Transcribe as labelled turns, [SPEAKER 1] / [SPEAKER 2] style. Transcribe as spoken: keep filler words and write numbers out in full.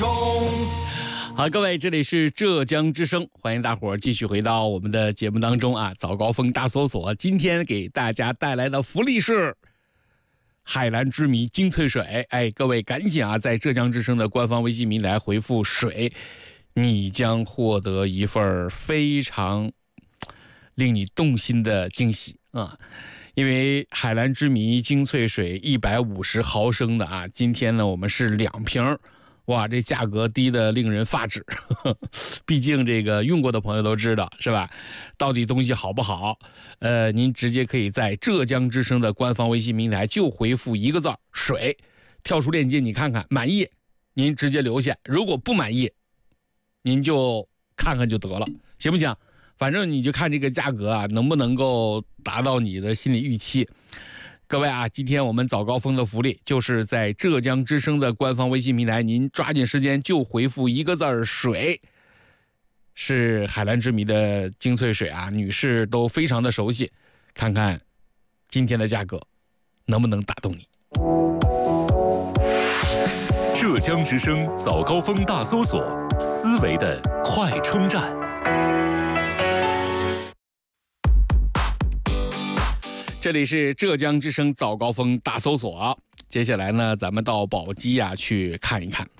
[SPEAKER 1] 通。
[SPEAKER 2] 好，各位，这里是浙江之声，欢迎大伙儿继续回到我们的节目当中啊！早高峰大搜索，今天给大家带来的福利是海蓝之谜精粹水。哎，各位赶紧啊，在浙江之声的官方微信平台回复水，你将获得一份非常令你动心的惊喜啊！因为海蓝之谜精粹水一百五十毫升的啊，今天呢我们是两瓶。哇，这价格低得令人发指，呵呵，毕竟这个用过的朋友都知道，是吧？到底东西好不好？呃，您直接可以在浙江之声的官方微信平台就回复一个字“水”，跳出链接你看看，满意您直接留下，如果不满意，您就看看就得了，行不行？反正你就看这个价格啊，能不能够达到你的心理预期。各位啊，今天我们早高峰的福利就是在浙江之声的官方微信平台，您抓紧时间就回复一个字儿“水”，是海蓝之谜的精粹水啊，女士都非常的熟悉，看看今天的价格能不能打动你。
[SPEAKER 3] 浙江之声早高峰大搜索，思维的快充站。
[SPEAKER 2] 这里是浙江之声早高峰大搜索，接下来呢，咱们到宝鸡啊去看一看。